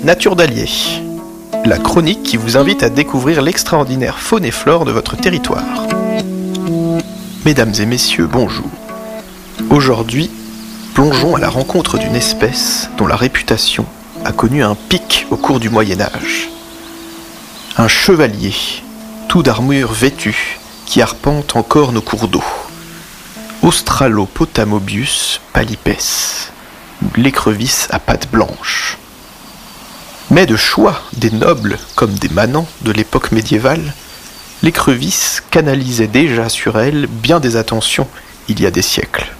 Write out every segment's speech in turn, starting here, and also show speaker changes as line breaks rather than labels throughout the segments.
Nature d'Allier, la chronique qui vous invite à découvrir l'extraordinaire faune et flore de votre territoire. Mesdames et messieurs, bonjour. Aujourd'hui, plongeons à la rencontre d'une espèce dont la réputation a connu un pic au cours du Moyen-Âge. Un chevalier, tout d'armure vêtue, qui arpente encore nos cours d'eau. Australopotamobius palipes, ou l'écrevisse à pattes blanches. Mais de choix des nobles comme des manants de l'époque médiévale, l'écrevisse canalisait déjà sur elle bien des attentions il y a des siècles.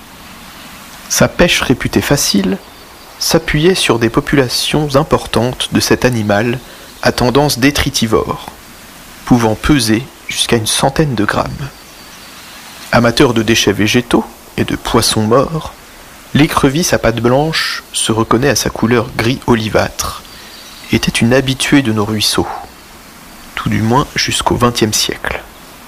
Sa pêche réputée facile s'appuyait sur des populations importantes de cet animal à tendance détritivore, pouvant peser jusqu'à une centaine de grammes. Amateur de déchets végétaux et de poissons morts, l'écrevisse à pattes blanches se reconnaît à sa couleur gris olivâtre, était une habituée de nos ruisseaux, tout du moins jusqu'au XXe siècle.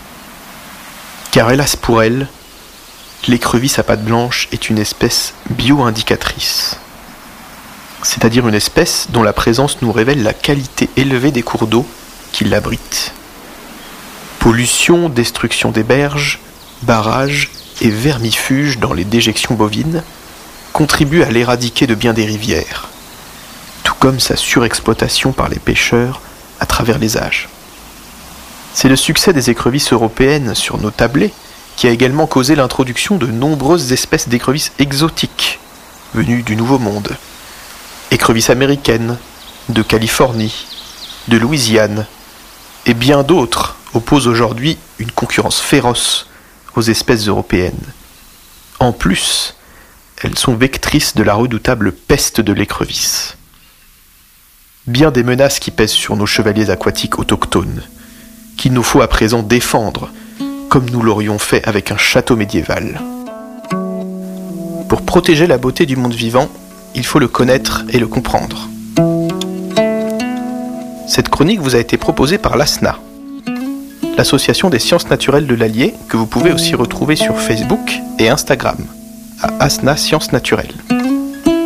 Car hélas pour elle, l'écrevisse à pattes blanches est une espèce bio-indicatrice, c'est-à-dire une espèce dont la présence nous révèle la qualité élevée des cours d'eau qui l'abritent. Pollution, destruction des berges, barrages et vermifuges dans les déjections bovines contribuent à l'éradiquer de bien des rivières, tout comme sa surexploitation par les pêcheurs à travers les âges. C'est le succès des écrevisses européennes sur nos tablets qui a également causé l'introduction de nombreuses espèces d'écrevisses exotiques venues du Nouveau Monde. Écrevisses américaines, de Californie, de Louisiane, et bien d'autres opposent aujourd'hui une concurrence féroce aux espèces européennes. En plus, elles sont vectrices de la redoutable peste de l'écrevisse. Bien des menaces qui pèsent sur nos chevaliers aquatiques autochtones, qu'il nous faut à présent défendre, comme nous l'aurions fait avec un château médiéval. Pour protéger la beauté du monde vivant, il faut le connaître et le comprendre. Cette chronique vous a été proposée par l'ASNA, l'association des sciences naturelles de l'Allier, que vous pouvez aussi retrouver sur Facebook et Instagram, à ASNA Sciences Naturelles.